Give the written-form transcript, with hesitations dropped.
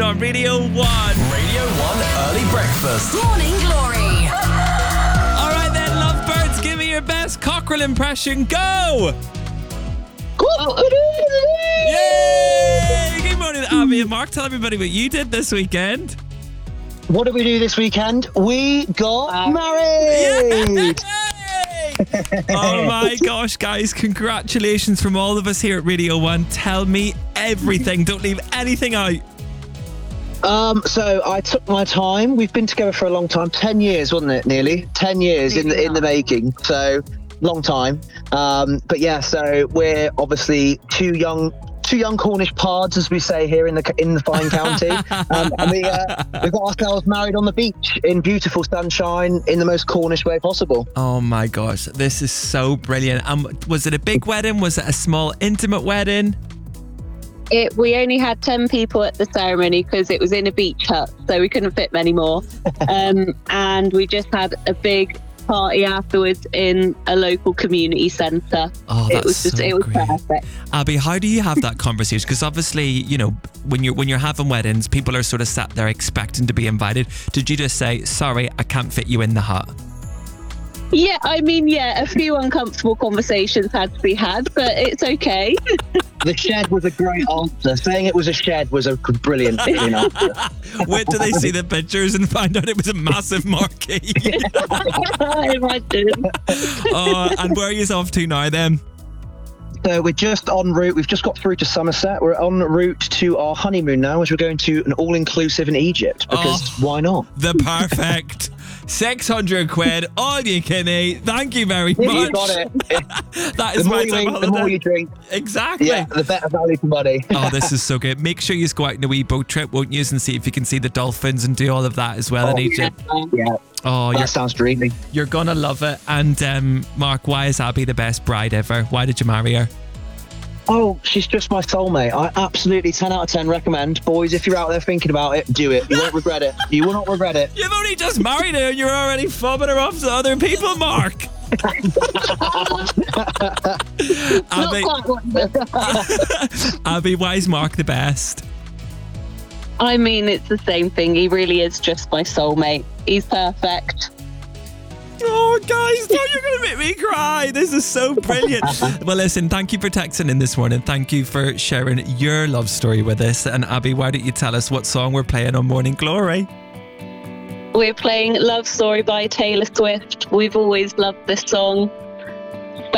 on Radio 1. Radio 1 Early Breakfast. Morning Glory. All right then, lovebirds, give me your best cockerel impression. Go! Yay! Good morning, Abby and Mark. Tell everybody what you did this weekend. What did we do this weekend? We got married! Oh my gosh, guys, congratulations from all of us here at Radio 1. Tell me everything. Don't leave anything out. So I took my time. We've been together for a long time. 10 years, wasn't it? Nearly 10 years in the making. So long time. But yeah, so we're obviously two young Cornish pards, as we say here in the fine county, and we got ourselves married on the beach in beautiful sunshine in the most Cornish way possible. Oh my gosh, this is so brilliant. Was it a big wedding? Was it a small, intimate wedding? We only had 10 people at the ceremony because it was in a beach hut, so we couldn't fit many more. And we just had a big party afterwards in a local community centre. Oh, that's it was perfect. Abby, how do you have that conversation? Because obviously, you know, when you're having weddings, people are sort of sat there expecting to be invited. Did you just say, sorry, I can't fit you in the hut? Yeah, I mean, a few uncomfortable conversations had to be had, but it's okay. The shed was a great answer. Saying it was a shed was a brilliant answer. Wait till they see the pictures and find out it was a massive marquee. I imagine. And where are you off to now then? So we're just en route. We've just got through to Somerset. We're en route to our honeymoon now, as we're going to an all-inclusive in Egypt, because why not? The perfect 600 quid, all you can eat. Thank you very much. You got it. That is my type of holiday. The more you drink. Exactly. Yeah, the better value for money. Oh, this is so good. Make sure you go out on a wee boat trip, won't you, and see if you can see the dolphins and do all of that as well in Egypt. Yeah. Oh, that sounds dreamy. You're gonna love it. And Mark, why is Abby the best bride ever? Why did you marry her? Oh, she's just my soulmate. I absolutely 10 out of 10 recommend. Boys, if you're out there thinking about it, do it. You won't regret it. You will not regret it. You've only just married her and you're already fobbing her off to other people, Mark. Abby, why is Mark the best? I mean, it's the same thing. He really is just my soulmate. He's perfect. Oh, guys, now you're going to make me cry. This is so brilliant. Well, listen, thank you for texting in this morning. Thank you for sharing your love story with us. And Abby, why don't you tell us what song we're playing on Morning Glory? We're playing Love Story by Taylor Swift. We've always loved this song.